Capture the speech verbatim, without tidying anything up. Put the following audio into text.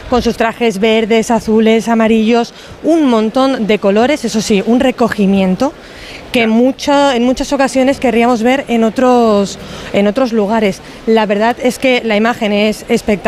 con sus trajes verdes, azules, amarillos, un montón de colores, eso sí, un recogimiento que mucho, en muchas ocasiones querríamos ver en otros, en otros lugares. La verdad es que la imagen es espectacular.